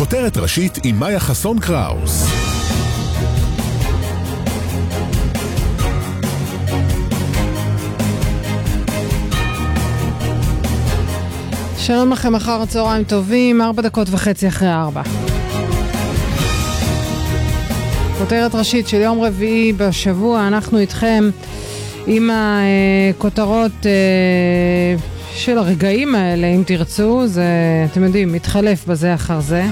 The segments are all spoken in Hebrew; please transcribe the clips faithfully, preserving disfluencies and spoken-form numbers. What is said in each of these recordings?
כותרת ראשית עם מאיה חסון קראוס. שלום לכם, אחר הצהריים טובים, ארבע דקות וחצי אחרי ארבע. כותרת ראשית של יום רביעי בשבוע, אנחנו איתכם עם הכותרות של הרגעים האלה, אם תרצו, זה, אתם יודעים, מתחלף בזה אחר זה.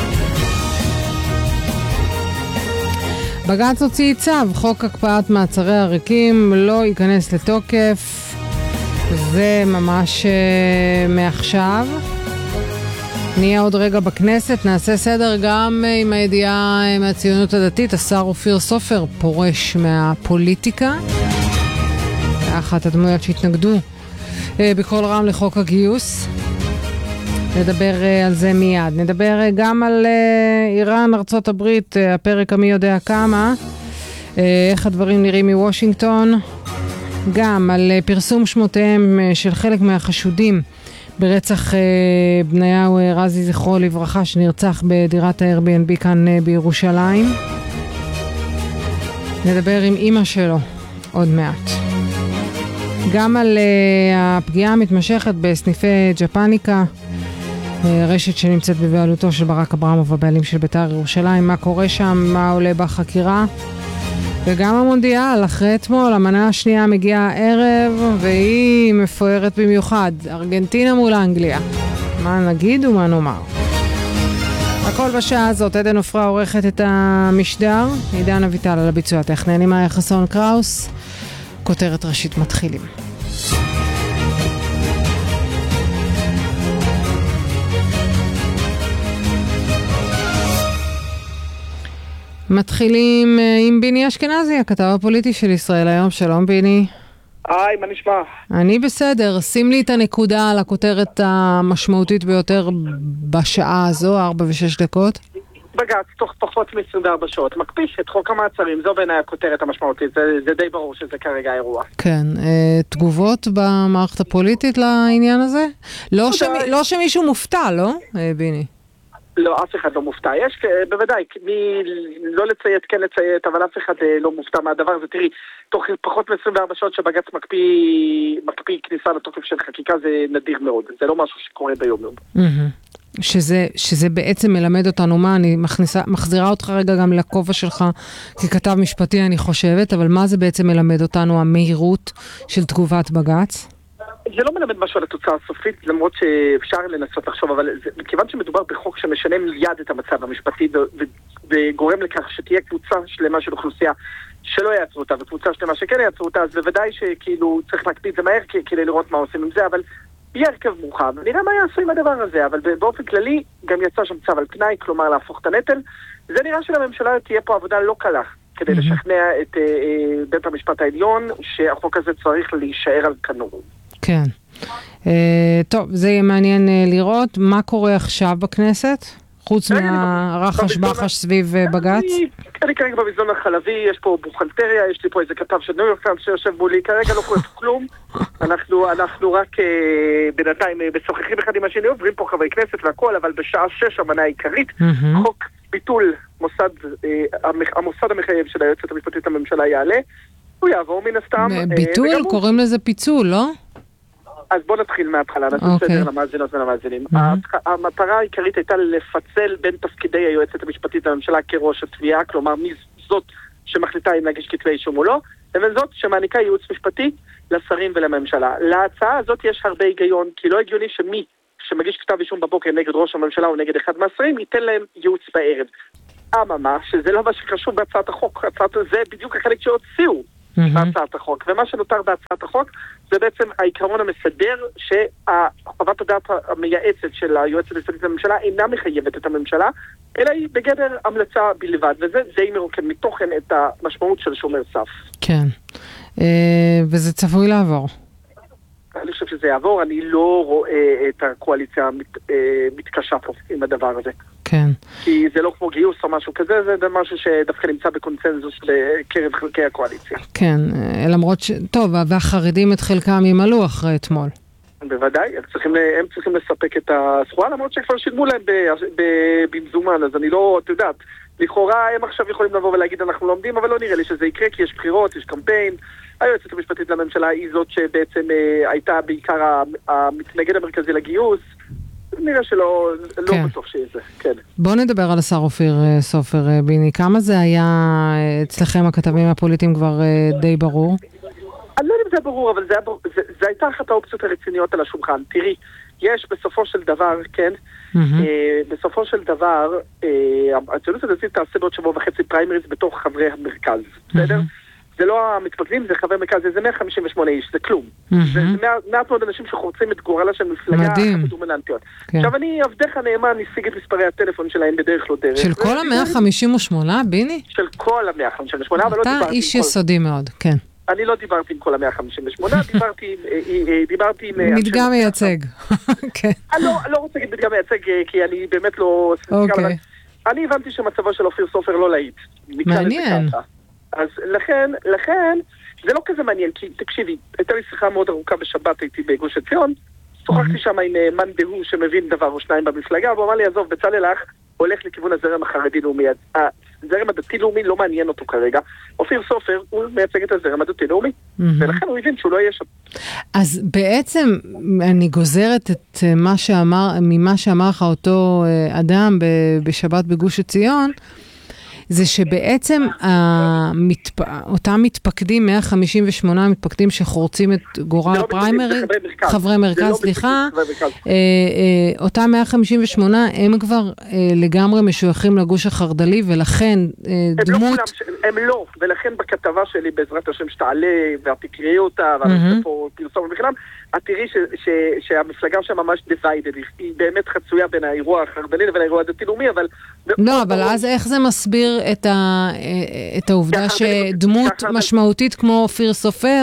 בג"ץ הוציא צו, חוק הקפאת מעצרי הריקים לא ייכנס לתוקף, זה ממש uh, מעכשיו. נהיה עוד רגע בכנסת, נעשה סדר גם uh, עם הידיעה uh, מהציונות הדתית, השר אופיר סופר פורש מהפוליטיקה. אחת הדמויות שהתנגדו uh, בכל רם לחוק הגיוס. נדבר uh, על זה מיד. נדבר uh, גם על uh, איראן, ארצות הברית, uh, הפרק המי יודע כמה, uh, איך הדברים נראים מוושינגטון. גם על פרסום שמותיהם של חלק מהחשודים ברצח בניהו רזי זכרו לברכה שנרצח בדירת ה-Airbnb כאן בירושלים. נדבר עם אמא שלו עוד מעט. גם על הפגיעה המתמשכת בסניפי ג'פניקה, רשת שנמצאת בבעלותו של ברק אברמוב, הבעלים של בית"ר ירושלים. מה קורה שם, מה עולה בחקירה. וגם המונדיאל, אחרי אתמול, המנה השנייה מגיעה הערב, והיא מפוארת במיוחד. ארגנטינה מול אנגליה. מה נגיד ומה נאמר? הכל בשעה הזאת. עדן עופרה עורכת את המשדר. עידן אביטל על הביצוע הטכני. אני מאיה חסון קראוס. כותרת ראשית מתחילים. מתחילים עם ביני אשכנזי, הכתב הפוליטי של ישראל היום. שלום ביני. היי, מה נשמע? אני בסדר, שים לי את הנקודה על הכותרת המשמעותית ביותר בשעה הזו, ארבע ושש דקות. בג"ץ, תוך פחות מ-עשרים וארבע שעות, מקפיש את חוק המעצרים, זו בעיניי הכותרת המשמעותית, זה, זה די ברור שזה כרגע האירוע. כן, תגובות במערכת הפוליטית לעניין הזה? לא, שמי, לא שמישהו מופתע, לא, ביני? לא, אף אחד לא מופתע. יש, בוודאי, מי לא לציית, כן לציית, אבל אף אחד לא מופתע מהדבר הזה. תראי, תוך פחות מ-עשרים וארבע שעות שבג"ץ מקפיא, מקפיא כניסה לתוקף של חקיקה, זה נדיר מאוד. זה לא משהו שקורה ביום יום. שזה, שזה בעצם מלמד אותנו מה, אני מכניסה, מחזירה אותך רגע גם לכובע שלך ככתב משפטי, אני חושבת, אבל מה זה בעצם מלמד אותנו, המהירות של תגובת בג"ץ? זה לא מלמד משהו על התוצאה הסופית, למרות שאפשר לנסות לחשוב, אבל זה, מכיוון שמדובר בחוק שמשנה מיד את המצב המשפטי וגורם לכך שתהיה קבוצה שלמה של אוכלוסייה שלא יעצרו אותה, וקבוצה שלמה שכן יעצרו אותה, אז בוודאי שכאילו צריך להקפיד זה מהר כדי לראות מה עושים עם זה, אבל יהיה הרכב מורחב, נראה מה יעשו עם הדבר הזה, אבל באופן כללי גם יצא שם צו על תנאי, כלומר להפוך את הנטל. זה נראה שלממשלה תהיה פה עבודה לא קלה כדי לשכנע את בית המשפט העליון שהחוק הזה צריך להישאר על כנו. כן. Uh, טוב, זה יהיה מעניין uh, לראות. מה קורה עכשיו בכנסת? חוץ מהרחש בחש סביב בג"ץ? אני כרגע במזנון החלבי, יש פה בוכלטריה, יש לי פה איזה כתב של ניו יורק טיימס שיושב מולי, כרגע לא קורה כלום. אנחנו, אנחנו רק בינתיים משוחחים אחד עם השני, עוברים פה חברי כנסת והכל, אבל בשעה שש המנה העיקרית, חוק ביטול מוסד, המוסד המחייב של היועצת המשפטית לממשלה יעלה, הוא יעבור מן הסתם. ביטול? קוראים לזה פיצול, לא? אז בוא נתחיל מההתחלה, נעשה סדר למאזינות ולמאזינים. המטרה העיקרית הייתה לפצל בין תפקידי היועצת המשפטית לממשלה כראש התביעה, כלומר מי זאת שמחליטה אם להגיש כתבי אישום או לא, לבין זאת שמעניקה ייעוץ משפטי לשרים ולממשלה. להצעה הזאת יש הרבה היגיון, כי לא הגיוני שמי שמגיש כתב אישום בבוקר נגד ראש הממשלה או נגד אחד מהשרים, ייתן להם ייעוץ בערב. אממה, שזה לא מה שחשוב בהצעת החוק, זה בדיוק החלק שהוציאו בהצעת החוק, ומה שנותר בהצעת החוק זה בעצם העיקרון המסדר שהחוות הדעת המייעצת של היועצת המשפטית לממשלה אינה מחייבת את הממשלה, אלא היא בגדר המלצה בלבד, וזה די מרוקן מתוכן את המשמעות של שומר סף. כן, וזה צפוי לעבור. אני חושב שזה יעבור, אני לא רואה את הקואליציה מת, מתקשה פה עם הדבר הזה. כן. כי זה לא כמו גיוס או משהו כזה, זה משהו שדווקא נמצא בקונצנזוס בקרב חלקי הקואליציה. כן, למרות ש... טוב, והחרדים את חלקם ימלאו אחרי אתמול. בוודאי, הם צריכים, הם צריכים לספק את הסחורה, למרות שכבר שילמו להם במזומן, אז אני לא, את יודעת, לכאורה הם עכשיו יכולים לבוא ולהגיד אנחנו לא עומדים, אבל לא נראה לי שזה יקרה, כי יש בחירות, יש קמפיין. היועצת המשפטית לממשלה היא זאת שבעצם אה, הייתה בעיקר המתנגד המרכזי לגיוס. נראה שלא כן. לא בטוח שיהיה זה, כן. בוא נדבר על השר אופיר סופר, ביני. כמה זה היה אצלכם הכתבים הפוליטיים כבר די ברור? אני לא יודע אם זה ברור, אבל זה, היה, זה, זה הייתה אחת האופציות הרציניות על השולחן. תראי, יש בסופו של דבר, כן, mm-hmm. אה, בסופו של דבר, אה, הציונות הדתית תעשה בעוד שבוע וחצי פריימריז בתוך חברי המרכז, mm-hmm. בסדר? זה לא המתפקדים, זה חברי מרכז, זה מאה חמישים ושמונה איש, זה כלום. Mm-hmm. זה מעט מאוד אנשים שחורצים את גורלה של מפלגה אחת דומיננטיות. כן. עכשיו אני, עבדך הנאמן, נשיג את מספרי הטלפון שלהם בדרך לא דרך. של כל ה-מאה חמישים ושמונה, ביני? של כל ה-מאה חמישים ושמונה, אבל לא דיברתי. אתה איש יסודי מאוד, כן. אני לא דיברתי עם כל ה-מאה חמישים ושמונה, דיברתי דיברתי עם... מדגם מייצג. אני לא רוצה להגיד מדגם מייצג, כי אני באמת לא... אוקיי. אני הבנתי שמצבו של אופיר סופר לא להיט. מעניין. אז לכן, לכן, זה לא כזה מעניין, כי תקשיבי, הייתה לי שיחה מאוד ארוכה בשבת, הייתי בגוש עציון, שוחחתי שם עם מאן דהוא שמבין דבר או שניים במפלגה, והוא אמר לי, עזוב, בצלאל אח הולך לכיוון הזרם החרדי-לאומי. הזרם הדתי-לאומי לא מעניין אותו כרגע. אופיר סופר, הוא מייצג את הזרם הדתי-לאומי, ולכן הוא הבין שהוא לא יהיה שם. אז בעצם אני גוזרת את מה שאמר, ממה שאמר לך אותו אדם בשבת בגוש עציון, זה שבעצם המתפ... אותם מתפקדים, מאה חמישים ושמונה מתפקדים שחורצים את גורל הפריימריז, חברי מרכז, סליחה, אותם מאה חמישים ושמונה הם כבר לגמרי משויכים לגוש החרד"לי, ולכן דמות... הם לא, ולכן בכתבה שלי בעזרת השם שתעלה, והתקראי אותה, ואני פה פרסום בכלל, את תראי שהמפלגה שם ממש divided, היא באמת חצויה בין האירוע החרד"לי לבין האירוע הדתי-לאומי, אבל... לא, אבל אז איך זה מסביר את העובדה שדמות משמעותית כמו אופיר סופר,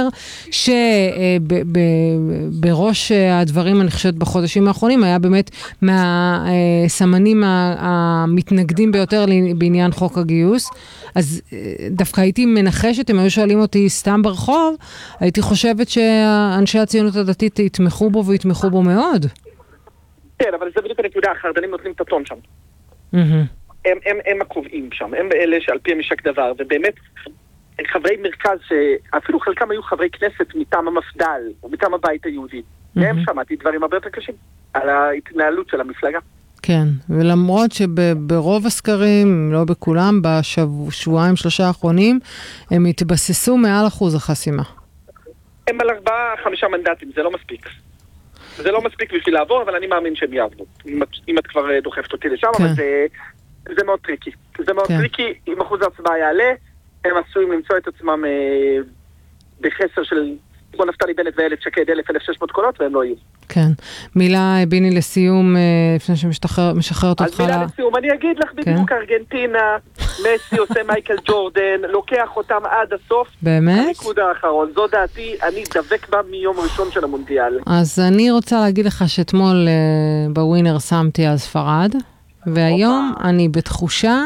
שבראש הדברים אני חושבת בחודשים האחרונים, היה באמת מהסמנים המתנגדים ביותר בעניין חוק הגיוס, אז דווקא הייתי מנחשת, אם היו שואלים אותי סתם ברחוב, הייתי חושבת שאנשי הציונות הדתית יתמכו בו ויתמכו בו מאוד. כן, אבל זה בדיוק הנקודה, החרד"לים נותנים את הטון שם. הם, הם, הם הקובעים שם, הם אלה שעל פי המשק דבר, ובאמת חברי מרכז, אפילו חלקם היו חברי כנסת מטעם המפד"ל, או מטעם הבית היהודי, והם שמעתי דברים הרבה יותר קשים על ההתנהלות של המפלגה. כן, ולמרות שברוב הסקרים, לא בכולם, בשבועיים שלושה האחרונים, הם התבססו מעל אחוז החסימה. הם על ארבעה, חמישה מנדטים, זה לא מספיק. זה לא מספיק בשביל לעבור, אבל אני מאמין שהם יעברו. אם את, אם את כבר דוחפת אותי לשם, כן. אבל זה, זה מאוד טריקי. זה מאוד כן. טריקי, אם אחוז ההצבעה יעלה, הם עשויים למצוא את עצמם אה, בחסר של... כמו נפתלי בנט ואילת שקד, אלף אלף שש מאות קולות, והם לא יהיו. כן. מילה, ביני, לסיום, לפני שמשחררת אותך... אז מילה לסיום, אני אגיד לך בדיוק, ארגנטינה, מסי עושה מייקל ג'ורדן, לוקח אותם עד הסוף. באמת? הניקוד האחרון. זו דעתי, אני דבק בה מיום ראשון של המונדיאל. אז אני רוצה להגיד לך שאתמול בווינר שמתי על ספרד, והיום אני בתחושה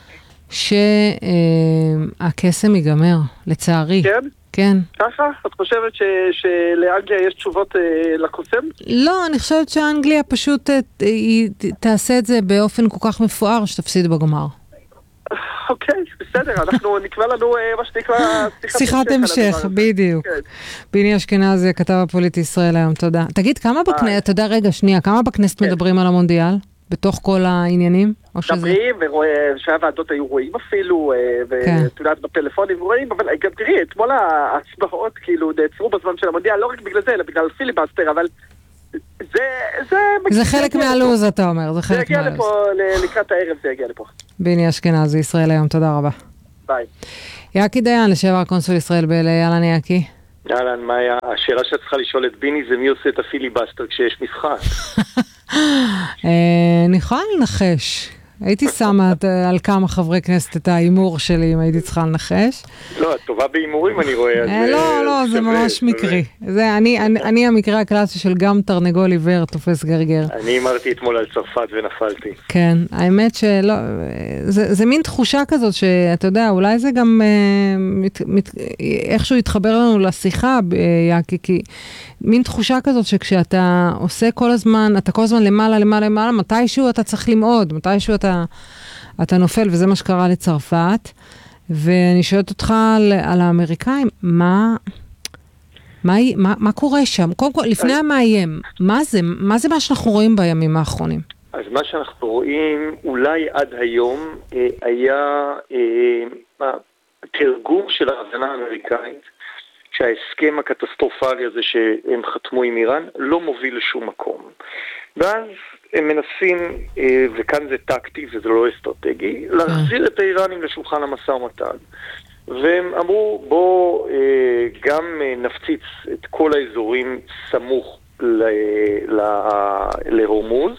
שהקסם ייגמר, לצערי. כן? כן. ככה? את חושבת ש, שלאנגליה יש תשובות אה, לקוסם? לא, אני חושבת שאנגליה פשוט אה, היא תעשה את זה באופן כל כך מפואר שתפסיד בגמר. אוקיי, בסדר, אנחנו נקבע לנו אה, מה שנקרא שיחת המשך, בדיוק. כן. ביני אשכנזי, כתב הפוליטי ישראל היום, תודה. תגיד, כמה בכנסת, אתה יודע, רגע, שנייה, כמה בכנסת כן. מדברים על המונדיאל? בתוך כל העניינים? מדברים, שהוועדות היו רואים אפילו, ואת יודעת בפלאפונים רואים, אבל גם תראי, אתמול ההצבעות כאילו נעצרו בזמן של המונדיאל, לא רק בגלל זה, אלא בגלל פיליבסטר, אבל זה... זה חלק מהלוז, אתה אומר, זה חלק מהלוז. זה יגיע לפה, לקראת הערב זה יגיע לפה. ביני אשכנזי, ישראל היום, תודה רבה. ביי. יעקי דיין, לשעבר קונסול ישראל ב-אל איי, יאללה יעקי. יאללה, מאיה, השאלה שאת צריכה לשאול את ביני זה מי עושה את הפיליבסטר כשיש משחק. אני יכולה לנחש, הייתי שמה על כמה חברי כנסת את האימור שלי, אם הייתי צריכה לנחש. לא, את טובה באימורים אני רואה. לא, לא, זה ממש מקרי. אני המקרה הקלאסי של גם תרנגול עיוור תופס גרגר. אני אמרתי אתמול על צרפת ונפלתי. כן, האמת שלא, זה מין תחושה כזאת שאתה יודע, אולי זה גם איכשהו יתחבר לנו לשיחה, יאקי, כי מין תחושה כזאת שכשאתה עושה כל הזמן, אתה כל הזמן למעלה, למעלה, למעלה, מתישהו אתה צריך למעוד, מתישהו אתה, אתה נופל, וזה מה שקרה לצרפת. ואני שואלת אותך על, על האמריקאים, מה, מה, מה, מה קורה שם? קודם כל, לפני המאיים, מה זה, מה זה מה שאנחנו רואים בימים האחרונים? אז מה שאנחנו רואים, אולי עד היום, אה, היה אה, התרגום של ההבנה האמריקאית, שההסכם הקטסטרופלי הזה שהם חתמו עם איראן לא מוביל לשום מקום. ואז הם מנסים, וכאן זה טקטי וזה לא אסטרטגי, להחזיר את האיראנים לשולחן המשא ומתן. והם אמרו, בוא גם נפציץ את כל האזורים סמוך להורמוז,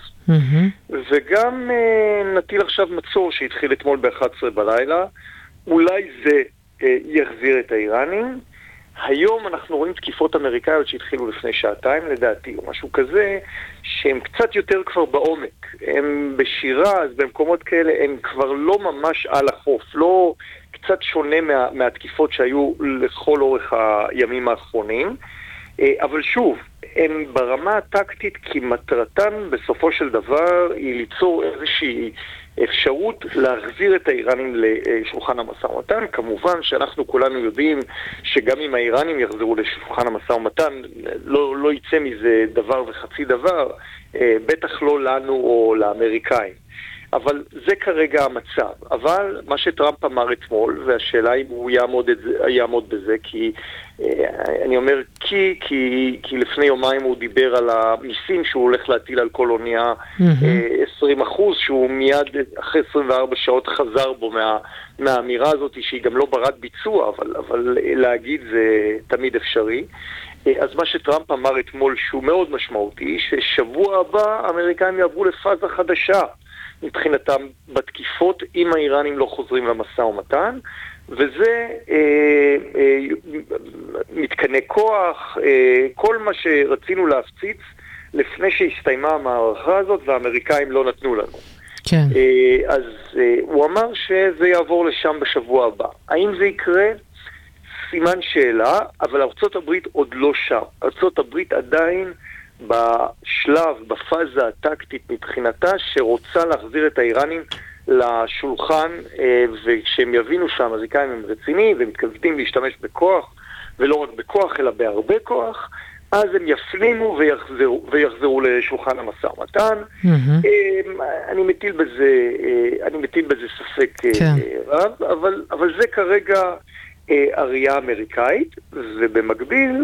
וגם נטיל עכשיו מצור שהתחיל אתמול ב-אחת עשרה בלילה, אולי זה יחזיר את האיראנים. היום אנחנו רואים תקיפות אמריקאיות שהתחילו לפני שעתיים לדעתי, או משהו כזה, שהם קצת יותר כבר בעומק. הם בשירה, אז במקומות כאלה הם כבר לא ממש על החוף, לא קצת שונה מה, מהתקיפות שהיו לכל אורך הימים האחרונים. אבל שוב, הם ברמה הטקטית, כי מטרתם בסופו של דבר היא ליצור איזושהי אפשרות להחזיר את האיראנים לשולחן המשא ומתן. כמובן שאנחנו כולנו יודעים שגם אם האיראנים יחזרו לשולחן המשא ומתן, לא, לא יצא מזה דבר וחצי דבר, בטח לא לנו או לאמריקאים. אבל זה כרגע המצב. אבל מה שטראמפ אמר אתמול, והשאלה אם הוא יעמוד, את זה, יעמוד בזה, כי אני אומר כי, כי, כי לפני יומיים הוא דיבר על המיסים שהוא הולך להטיל על כל אונייה mm-hmm. עשרים אחוז, שהוא מיד אחרי עשרים וארבע שעות חזר בו מה, מהאמירה הזאת, שהיא גם לא ברת ביצוע, אבל, אבל להגיד זה תמיד אפשרי. אז מה שטראמפ אמר אתמול שהוא מאוד משמעותי, ששבוע הבא האמריקאים יעברו לפאזה חדשה מבחינתם בתקיפות אם האיראנים לא חוזרים למשא ומתן, וזה אה, אה, מתקני כוח, אה, כל מה שרצינו להפציץ לפני שהסתיימה המערכה הזאת והאמריקאים לא נתנו לנו. כן. אה, אז אה, הוא אמר שזה יעבור לשם בשבוע הבא. האם זה יקרה? סימן שאלה, אבל ארצות הברית עוד לא שם. ארצות הברית עדיין בשלב, בפאזה הטקטית מבחינתה, שרוצה להחזיר את האיראנים לשולחן, וכשהם יבינו שהאמריקאים הם רציניים ומתכוונים להשתמש בכוח, ולא רק בכוח אלא בהרבה כוח, אז הם יפנימו ויחזרו, ויחזרו לשולחן המשא ומתן. Mm-hmm. אני מטיל בזה, אני מטיל בזה ספק כן. רב, אבל, אבל זה כרגע הראייה האמריקאית, ובמקביל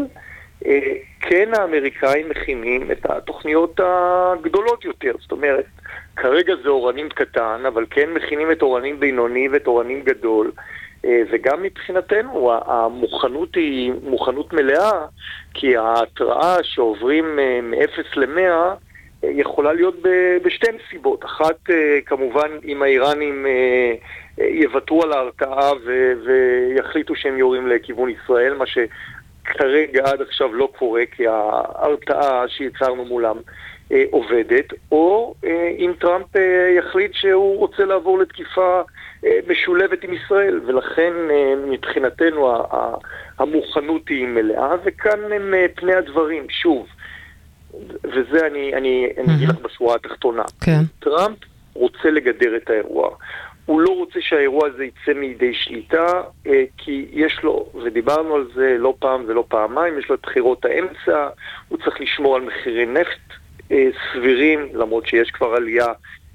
כן האמריקאים מכינים את התוכניות הגדולות יותר. זאת אומרת, כרגע זה אורנים קטן, אבל כן מכינים את אורנים בינוני ואת אורנים גדול, וגם מבחינתנו המוכנות היא מוכנות מלאה, כי ההתראה שעוברים מ-אפס ל-מאה יכולה להיות בשתי נסיבות. אחת, כמובן, אם האיראנים יוותרו על ההרתעה ויחליטו שהם יורים לכיוון ישראל, מה שכרגע עד עכשיו לא קורה, כי ההרתעה שיצרנו מולם עובדת, או אם טראמפ יחליט שהוא רוצה לעבור לתקיפה משולבת עם ישראל, ולכן מבחינתנו המוכנות היא מלאה, וכאן הם פני הדברים. שוב, וזה אני, אני, אני אגיד לך בשורה התחתונה. כן. טראמפ רוצה לגדר את האירוע. הוא לא רוצה שהאירוע הזה יצא מידי שליטה, כי יש לו, ודיברנו על זה לא פעם ולא פעמיים, יש לו את בחירות האמצע, הוא צריך לשמור על מחירי נפט סבירים, למרות שיש כבר עלייה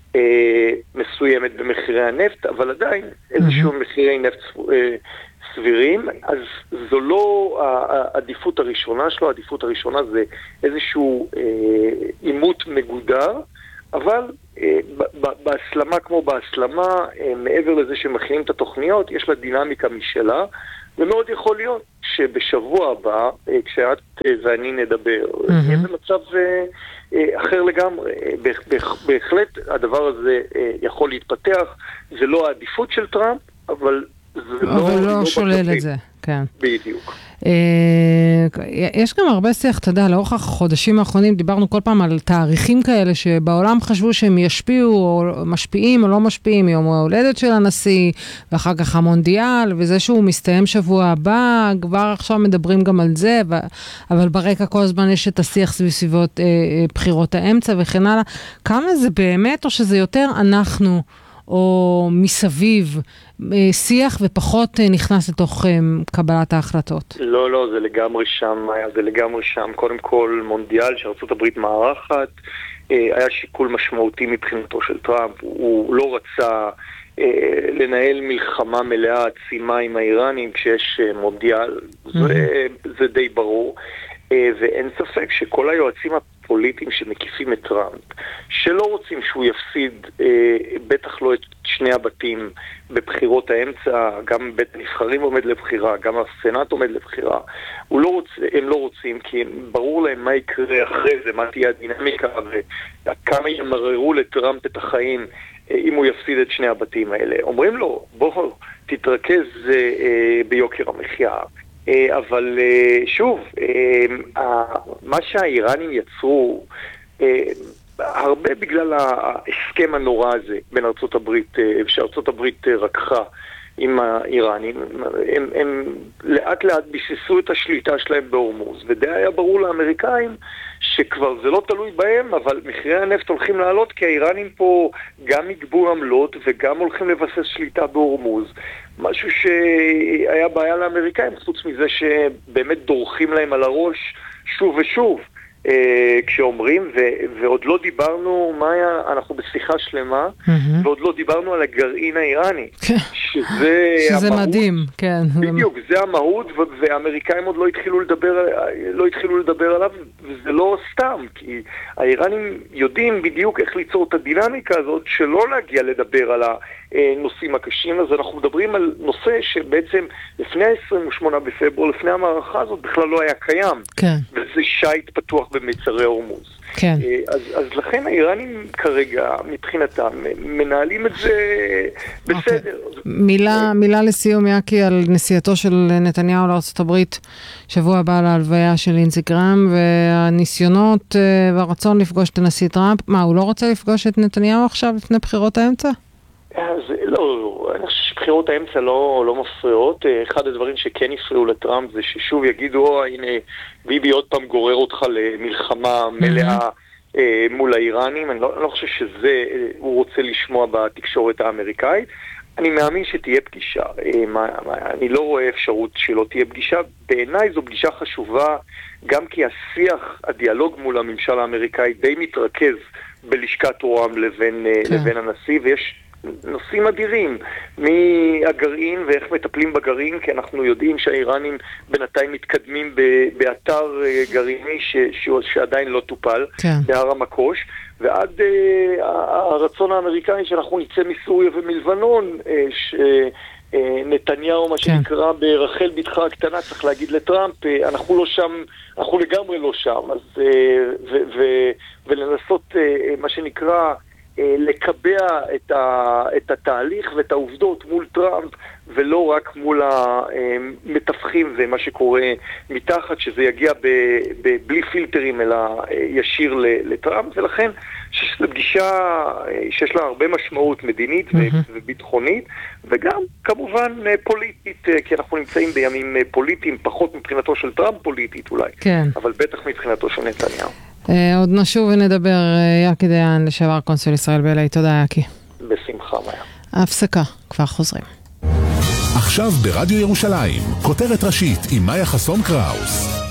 מסוימת במחירי הנפט, אבל עדיין איזשהו מחירי נפט סבירים. אז זו לא העדיפות הראשונה שלו, העדיפות הראשונה זה איזשהו עימות מגודר, אבל בהסלמה כמו בהסלמה, מעבר לזה שמכינים את התוכניות, יש לה דינמיקה משלה, ומאוד יכול להיות שבשבוע הבא, כשאת ואני נדבר, נהיה במצב אחר לגמרי. בהחלט הדבר הזה יכול להתפתח, זה לא העדיפות של טראמפ, אבל זה לא... אבל לא שולל את זה, כן. בדיוק. יש גם הרבה שיח, אתה יודע, לאורך החודשים האחרונים דיברנו כל פעם על תאריכים כאלה שבעולם חשבו שהם ישפיעו או משפיעים או לא משפיעים, יום ההולדת של הנשיא ואחר כך המונדיאל, וזה שהוא מסתיים שבוע הבא, כבר עכשיו מדברים גם על זה, אבל ברקע כל הזמן יש את השיח סביבות בחירות האמצע וכן הלאה. כמה זה באמת או שזה יותר אנחנו או מסביב שיח ופחות נכנס לתוך קבלת ההחלטות? לא, לא, זה לגמרי שם, זה לגמרי שם. קודם כל, מונדיאל שארצות הברית מארחת, היה שיקול משמעותי מבחינתו של טראמפ. הוא לא רצה לנהל מלחמה מלאה עצימה עם האיראנים כשיש מונדיאל, זה, זה די ברור. ואין ספק שכל היועצים הפוליטיים שמקיפים את טראמפ, שלא רוצים שהוא יפסיד, בטח לא את שני הבתים בבחירות האמצע, גם בית הנבחרים עומד לבחירה, גם הסנאט עומד לבחירה, הוא לא רוצ, הם לא רוצים, כי ברור להם מה יקרה אחרי זה, מה תהיה הדינמיקה, וכמה ימררו לטראמפ את החיים אם הוא יפסיד את שני הבתים האלה. אומרים לו, בוא תתרכז ביוקר המחיה. אבל שוב, מה שהאיראנים יצרו, הרבה בגלל ההסכם הנורא הזה בין ארצות הברית, שארצות הברית רקחה עם האיראנים, הם, הם לאט לאט ביססו את השליטה שלהם בהורמוז, ודי היה ברור לאמריקאים שכבר זה לא תלוי בהם, אבל מחירי הנפט הולכים לעלות, כי האיראנים פה גם יגבו עמלות וגם הולכים לבסס שליטה בהורמוז. משהו שהיה בעיה לאמריקאים, חוץ מזה שבאמת דורכים להם על הראש שוב ושוב. כשאומרים, ו- ועוד לא דיברנו, מה היה, אנחנו בשיחה שלמה, mm-hmm. ועוד לא דיברנו על הגרעין האיראני, שזה, שזה המהות, מדהים, כן. בדיוק, זה המהות, ו- והאמריקאים עוד לא התחילו לדבר, לא התחילו לדבר עליו, וזה לא סתם, כי האיראנים יודעים בדיוק איך ליצור את הדינמיקה הזאת, שלא להגיע לדבר על הנושאים הקשים, אז אנחנו מדברים על נושא שבעצם לפני ה-עשרים ושמונה בפברואר, לפני המערכה הזאת, בכלל לא היה קיים, כן. וזה שייט פתוח במצרי הורמוז. כן. אז, אז לכן האיראנים כרגע, מבחינתם, מנהלים את זה בסדר. Okay. מילה, מילה לסיום, יאקי, על נסיעתו של נתניהו לארצות הברית, שבוע הבא להלוויה של לינדזי גראם, והניסיונות והרצון לפגוש את הנשיא טראמפ. מה, הוא לא רוצה לפגוש את נתניהו עכשיו לפני בחירות האמצע? אז לא, אני חושב שבחירות האמצע לא, לא מפריעות. אחד הדברים שכן יפריעו לטראמפ זה ששוב יגידו, או, הנה, ביבי עוד פעם גורר אותך למלחמה מלאה mm-hmm. אה, מול האיראנים. אני לא, אני לא חושב שזה, הוא רוצה לשמוע בתקשורת האמריקאית. אני מאמין שתהיה פגישה. אה, מה, מה, אני לא רואה אפשרות שלא תהיה פגישה. בעיניי זו פגישה חשובה, גם כי השיח, הדיאלוג מול הממשל האמריקאי די מתרכז בלשכת רוה"מ לבין, כן. לבין הנשיא, ויש נושאים אדירים מהגרעין ואיך מטפלים בגרעין, כי אנחנו יודעים שהאיראנים בינתיים מתקדמים באתר גרעיני ש, ש, שעדיין לא טופל, כן. בהר המקוש, ועד uh, הרצון האמריקאי שאנחנו נצא מסוריה ומלבנון, uh, ש... נתניהו, מה שנקרא ברחל בתך הקטנה, צריך להגיד לטראמפ, אנחנו לא שם, אנחנו לגמרי לא שם, אז ו, ו, ולנסות מה שנקרא לקבע את, ה, את התהליך ואת העובדות מול טראמפ, ולא רק מול המתווכים ומה שקורה מתחת, שזה יגיע ב, ב, בלי פילטרים אלא ישיר לטראמפ, ולכן שזו פגישה שיש לה הרבה משמעות מדינית mm-hmm. וביטחונית, וגם כמובן פוליטית, כי אנחנו נמצאים בימים פוליטיים, פחות מבחינתו של טראמפ פוליטית אולי, כן. אבל בטח מבחינתו של נתניהו. עוד נשוב ונדבר, יאקי דיין, לשעבר קונסול ישראל ב-אל איי. תודה, יאקי. בשמחה, מאיה. ההפסקה, כבר חוזרים. עכשיו ברדיו ירושלים, כותרת ראשית עם מאיה חסון קראוס.